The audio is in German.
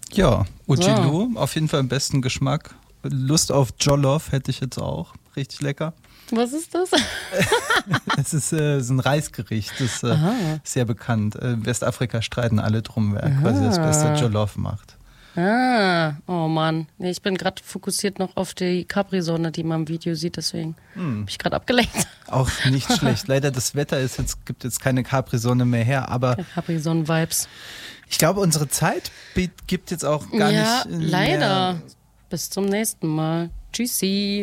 Ja, Ujilu, auf jeden Fall im besten Geschmack. Lust auf Jollof hätte ich jetzt auch. Richtig lecker. Was ist das? Es ist so ein Reisgericht, das ist sehr bekannt. Westafrika streiten alle drum, wer quasi das beste Jollof macht. Oh Mann. Nee, ich bin gerade fokussiert noch auf die Capri-Sonne, die man im Video sieht, deswegen bin ich gerade abgelenkt. Auch nicht schlecht. Leider das Wetter gibt jetzt keine Capri-Sonne mehr her, aber Capri-Sonnen-Vibes. ich glaube, unsere Zeit gibt jetzt auch gar nicht mehr. Ja, leider. Bis zum nächsten Mal. Tschüssi.